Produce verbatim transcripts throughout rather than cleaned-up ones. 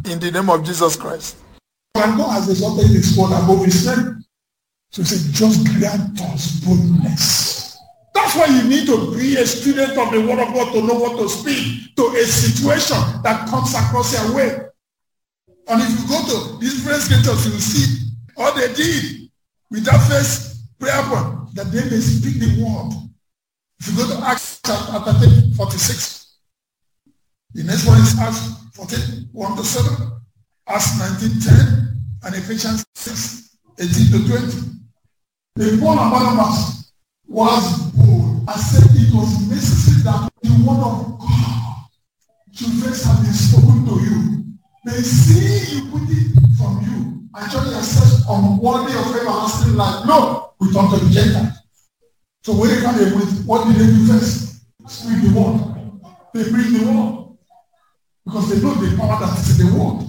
in the name of Jesus Christ. And God has exalted his word above his name. So he said, just grant us boldness. That's why you need to be a student of the word of God to know what to speak to a situation that comes across your way. And if you go to these different scriptures, you will see all they did with that first prayer point, that they may speak the word. If you go to Acts chapter forty-six, the next one is Acts fourteen, one to seven, Acts nineteen, ten, and Ephesians six, eighteen to twenty. The Paul and Barnabas was bold and said it was necessary that the word of God should first have been spoken to you. They see you put it from you and show yourself unworthy of everlasting life. No, we talk to the Gentiles. So wherever they went, what did they do first? Speak the word. They bring the word. Because they know the power that is in the word.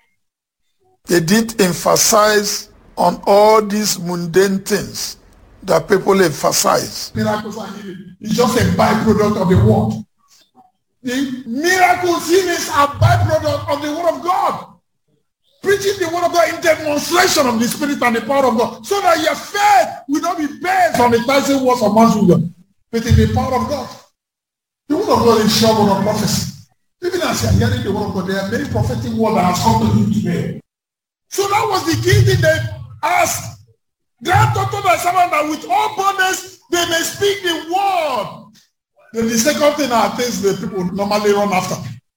They did emphasize on all these mundane things that people emphasize. Miracles and healing. It's just a byproduct of the word. The miracles, healings are byproduct of the word of God. Preaching the word of God in demonstration of the Spirit and the power of God, so that your faith will not be based on the thousand words of man's wisdom, but in the power of God. The word of God is sure word of prophecy. Even as you are hearing the word of God, there are many prophetic words that have come to you today. So that was the key thing they asked. Grant unto thy servant that with all boldness they may speak the word. Then the second thing are things that people normally run after.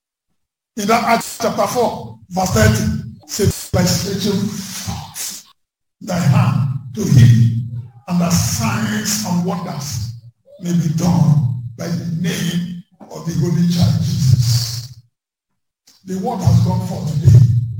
In that Acts chapter four, verse thirty, says, by stretching forth thy hand to heal, and the signs and wonders may be done by the name of the Holy Child Jesus. The word has gone forth today.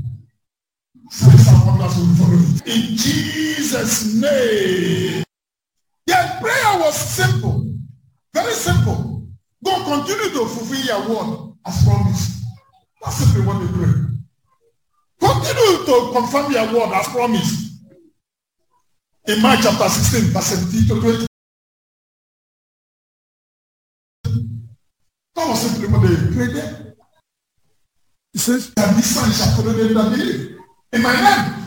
Signs and wonders will follow it. In Jesus' name. Their prayer was simple. Very simple. God continue to fulfill your word as promised. That's simply what they pray. Continue to confirm your word as promised. In Mark chapter sixteen, verse seventeen to twenty. That was simply what they prayed there. He says, and this sign shall follow them that believe. In my name,